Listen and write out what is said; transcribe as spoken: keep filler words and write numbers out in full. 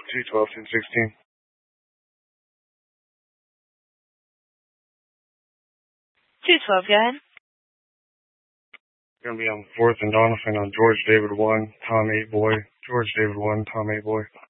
two twelve, ten sixteen. two twelve, go ahead. Gonna be on fourth and Donovan on George David one, Tom eight boy. George David one, Tom eight boy.